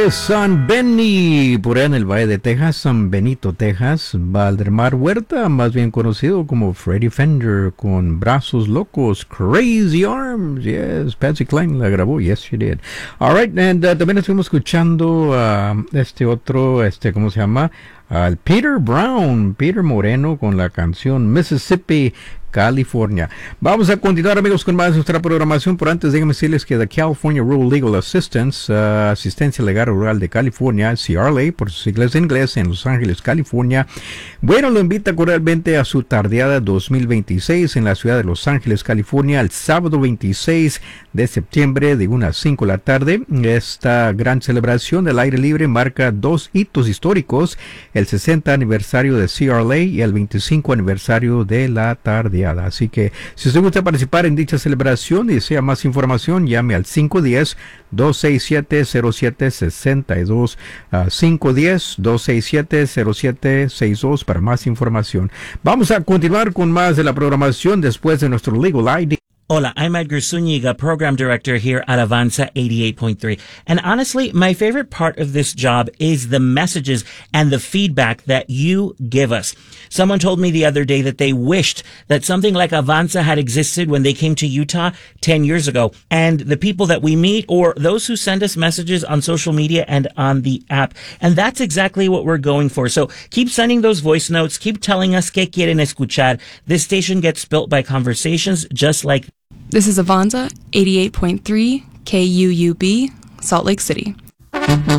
San Benny, por allá en el Valle de Texas, San Benito, Texas. Valdemar Huerta, más bien conocido como Freddie Fender, con Brazos Locos, Crazy Arms. Yes, Patsy Cline la grabó. Yes, she did. All right, and también estuvimos escuchando a ¿cómo se llama? Al Peter Brown, Peter Moreno, con la canción Mississippi, California. Vamos a continuar, amigos, con más de nuestra programación. Por antes, déjenme decirles que the California Rural Legal Assistance, Asistencia Legal Rural de California, CRLA, por sus siglas en inglés, en Los Ángeles, California, bueno, lo invita cordialmente a su tardeada 2026 en la ciudad de Los Ángeles, California, el sábado 26 de septiembre de 1 a 5 de la tarde. Esta gran celebración del aire libre marca dos hitos históricos: el 60 aniversario de CRLA y el 25 aniversario de la tardeada. Así que si usted gusta participar en dicha celebración y desea más información, llame al 510-267-0762, 510-267-0762 para más información. Vamos a continuar con más de la programación después de nuestro Legal ID. Hola, I'm Edgar Zúñiga, Program Director here at Avanza 88.3. And honestly, my favorite part of this job is the messages and the feedback that you give us. Someone told me the other day that they wished that something like Avanza had existed when they came to Utah 10 years ago. And the people that we meet, or those who send us messages on social media and on the app. And that's exactly what we're going for. So keep sending those voice notes. Keep telling us qué quieren escuchar. This station gets built by conversations just like This is Avanza 88.3 KUUB, Salt Lake City.